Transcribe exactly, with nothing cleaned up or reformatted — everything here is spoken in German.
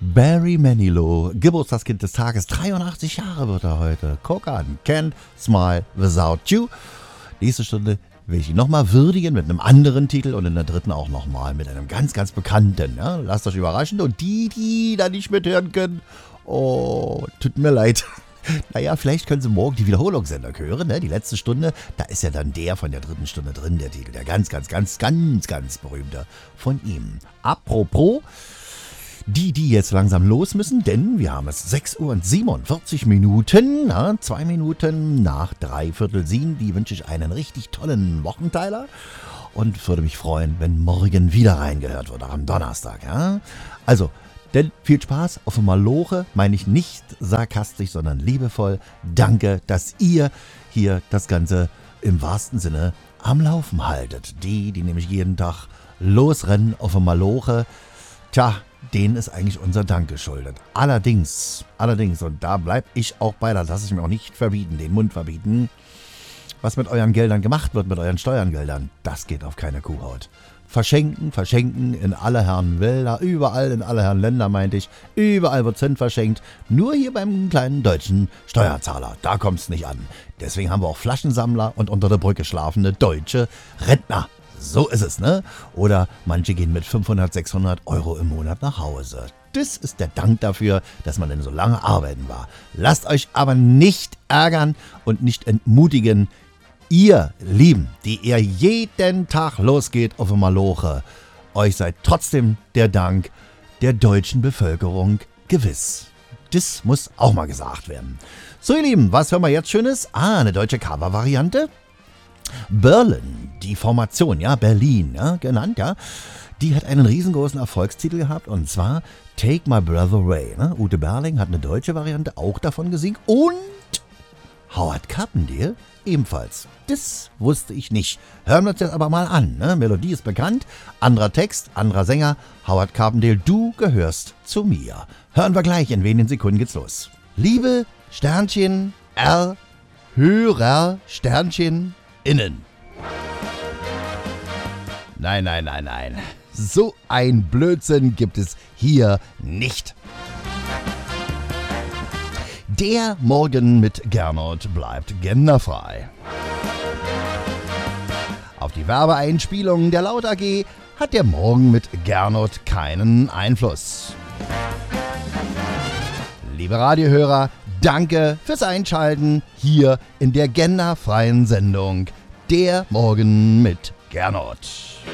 Barry Manilow, Geburtstagskind des Tages, dreiundachtzig Jahre wird er heute. Guck an, Can't Smile Without You. Nächste Stunde will ich ihn nochmal würdigen mit einem anderen Titel und in der dritten auch nochmal mit einem ganz, ganz bekannten. Ja? Lasst euch überraschen und die, die da nicht mithören können, oh, tut mir leid. Naja, vielleicht können Sie morgen die Wiederholungssendung hören, ne? Die letzte Stunde, da ist ja dann der von der dritten Stunde drin, der Titel, der ganz, ganz, ganz, ganz, ganz berühmte von ihm. Apropos, die, die jetzt langsam los müssen, denn wir haben es sechs Uhr und siebenundvierzig Minuten, na, zwei Minuten nach dreiviertel sieben, die wünsche ich einen richtig tollen Wochenteiler und würde mich freuen, wenn morgen wieder reingehört wird, auch am Donnerstag, ja. Also, denn viel Spaß auf dem Maloche, meine ich nicht sarkastisch, sondern liebevoll. Danke, dass ihr hier das Ganze im wahrsten Sinne am Laufen haltet. Die, die nämlich jeden Tag losrennen auf dem Maloche, tja, denen ist eigentlich unser Dank geschuldet. Allerdings, allerdings, und da bleibe ich auch bei, das lasse ich mir auch nicht verbieten, den Mund verbieten, was mit euren Geldern gemacht wird, mit euren Steuergeldern, das geht auf keine Kuhhaut. Verschenken, verschenken in alle Herren Wälder, überall in alle Herren Länder, meinte ich. Überall wird Cent verschenkt. Nur hier beim kleinen deutschen Steuerzahler. Da kommt es nicht an. Deswegen haben wir auch Flaschensammler und unter der Brücke schlafende deutsche Rentner. So ist es, ne? Oder manche gehen mit fünfhundert, sechshundert Euro im Monat nach Hause. Das ist der Dank dafür, dass man denn so lange arbeiten war. Lasst euch aber nicht ärgern und nicht entmutigen. Ihr Lieben, die ihr jeden Tag losgeht auf dem Maloche, euch seid trotzdem der Dank der deutschen Bevölkerung gewiss. Das muss auch mal gesagt werden. So ihr Lieben, was hören wir jetzt Schönes? Ah, eine deutsche Cover-Variante. Berlin, die Formation, ja, Berlin, ja, genannt, ja. Die hat einen riesengroßen Erfolgstitel gehabt und zwar Take My Breath Away. Ne? Ute Berling hat eine deutsche Variante auch davon gesungen und Howard Carpendale ebenfalls. Das wusste ich nicht. Hören wir uns das aber mal an. Ne? Melodie ist bekannt, anderer Text, anderer Sänger. Howard Carpendale, du gehörst zu mir. Hören wir gleich, in wenigen Sekunden geht's los. Liebe Sternchen R, Hörer Sternchen innen. Nein, nein, nein, nein. So ein Blödsinn gibt es hier nicht. Der Morgen mit Gernot bleibt genderfrei. Auf die Werbeeinspielungen der Laut A G hat der Morgen mit Gernot keinen Einfluss. Liebe Radiohörer, danke fürs Einschalten hier in der genderfreien Sendung Der Morgen mit Gernot.